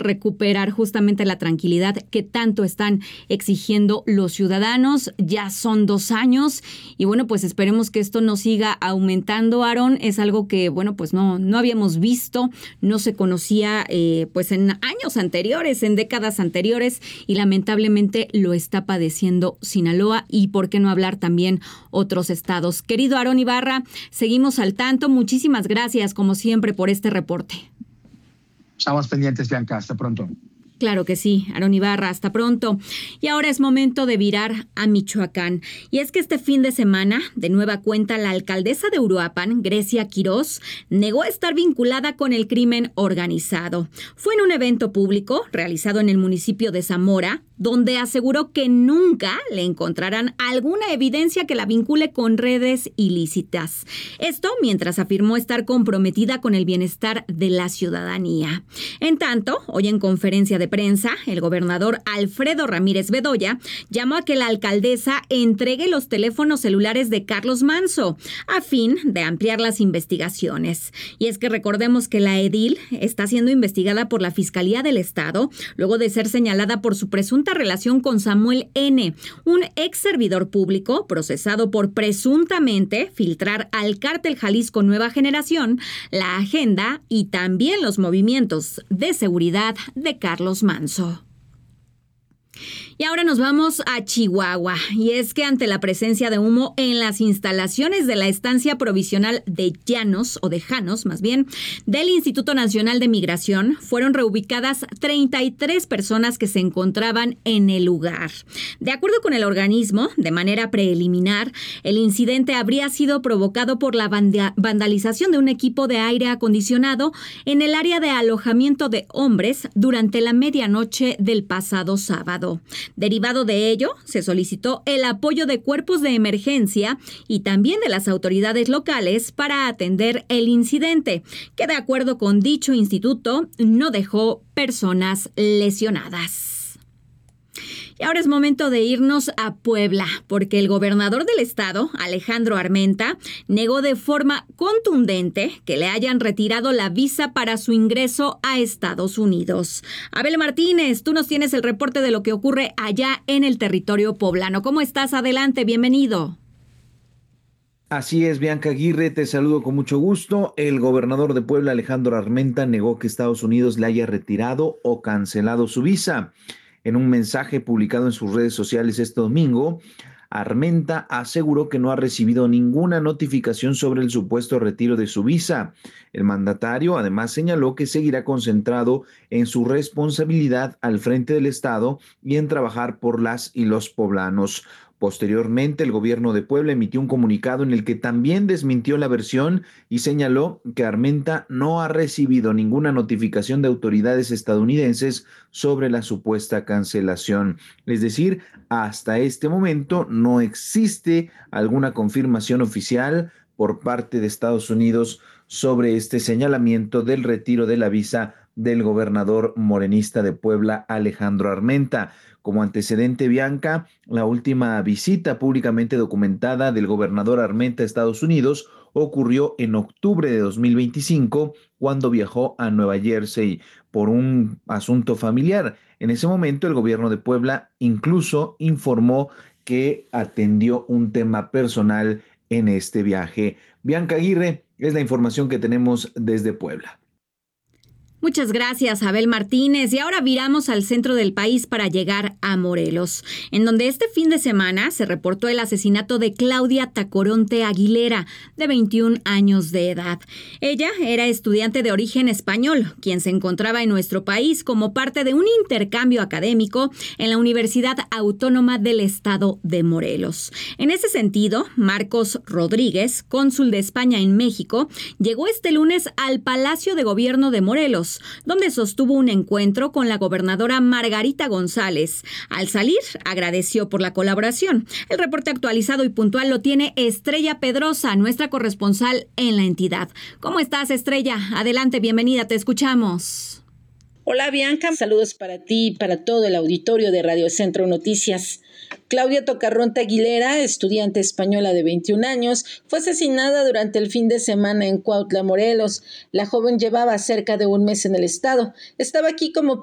recuperar justamente la tranquilidad que tanto están exigiendo los ciudadanos. Ya son 2 años y bueno, pues esperemos que esto no siga aumentando, Aarón. Es algo que, bueno, pues no habíamos visto, no se conocía pues en años anteriores, en décadas anteriores, y lamentablemente lo está padeciendo Sinaloa y por qué no hablar también otros estados. Querido Aarón Ibarra, seguimos al tanto. Muchísimas gracias, como siempre, por este reporte. Estamos pendientes, Bianca. Hasta pronto. Claro que sí, Aarón Ibarra, hasta pronto. Y ahora es momento de virar a Michoacán. Y es que este fin de semana, de nueva cuenta, la alcaldesa de Uruapan, Grecia Quirós, negó estar vinculada con el crimen organizado. Fue en un evento público realizado en el municipio de Zamora, donde aseguró que nunca le encontrarán alguna evidencia que la vincule con redes ilícitas. Esto mientras afirmó estar comprometida con el bienestar de la ciudadanía. En tanto, hoy en conferencia de prensa, el gobernador Alfredo Ramírez Bedoya llamó a que la alcaldesa entregue los teléfonos celulares de Carlos Manzo a fin de ampliar las investigaciones. Y es que recordemos que la edil está siendo investigada por la Fiscalía del Estado luego de ser señalada por su presunta relación con Samuel N., un ex servidor público procesado por presuntamente filtrar al cártel Jalisco Nueva Generación la agenda y también los movimientos de seguridad de Carlos Manzo. Y ahora nos vamos a Chihuahua, y es que ante la presencia de humo en las instalaciones de la estancia provisional de Llanos, o de Janos más bien, del Instituto Nacional de Migración, fueron reubicadas 33 personas que se encontraban en el lugar. De acuerdo con el organismo, de manera preliminar, el incidente habría sido provocado por la vandalización de un equipo de aire acondicionado en el área de alojamiento de hombres durante la medianoche del pasado sábado. Derivado de ello, se solicitó el apoyo de cuerpos de emergencia y también de las autoridades locales para atender el incidente, que de acuerdo con dicho instituto no dejó personas lesionadas. Y ahora es momento de irnos a Puebla, porque el gobernador del estado, Alejandro Armenta, negó de forma contundente que le hayan retirado la visa para su ingreso a Estados Unidos. Abel Martínez, tú nos tienes el reporte de lo que ocurre allá en el territorio poblano. ¿Cómo estás? Adelante, bienvenido. Así es, Bianca Aguirre, te saludo con mucho gusto. El gobernador de Puebla, Alejandro Armenta, negó que Estados Unidos le haya retirado o cancelado su visa. En un mensaje publicado en sus redes sociales este domingo, Armenta aseguró que no ha recibido ninguna notificación sobre el supuesto retiro de su visa. El mandatario además señaló que seguirá concentrado en su responsabilidad al frente del Estado y en trabajar por las y los poblanos. Posteriormente, el gobierno de Puebla emitió un comunicado en el que también desmintió la versión y señaló que Armenta no ha recibido ninguna notificación de autoridades estadounidenses sobre la supuesta cancelación. Es decir, hasta este momento no existe alguna confirmación oficial por parte de Estados Unidos sobre este señalamiento del retiro de la visa del gobernador morenista de Puebla, Alejandro Armenta. Como antecedente, Bianca, la última visita públicamente documentada del gobernador Armenta a Estados Unidos ocurrió en octubre de 2025, cuando viajó a Nueva Jersey por un asunto familiar. En ese momento, el gobierno de Puebla incluso informó que atendió un tema personal en este viaje. Bianca Aguirre, es la información que tenemos desde Puebla. Muchas gracias, Abel Martínez. Y ahora viramos al centro del país para llegar a Morelos, en donde este fin de semana se reportó el asesinato de Claudia Tacoronte Aguilera, de 21 años de edad. Ella era estudiante de origen español, quien se encontraba en nuestro país como parte de un intercambio académico en la Universidad Autónoma del Estado de Morelos. En ese sentido, Marcos Rodríguez, cónsul de España en México, llegó este lunes al Palacio de Gobierno de Morelos, donde sostuvo un encuentro con la gobernadora Margarita González. Al salir, agradeció por la colaboración. El reporte actualizado y puntual lo tiene Estrella Pedrosa, nuestra corresponsal en la entidad. ¿Cómo estás, Estrella? Adelante, bienvenida, te escuchamos. Hola, Bianca, saludos para ti y para todo el auditorio de Radio Centro Noticias. Claudia Tacoronte Aguilera, estudiante española de 21 años, fue asesinada durante el fin de semana en Cuautla, Morelos. La joven llevaba cerca de un mes en el estado. Estaba aquí como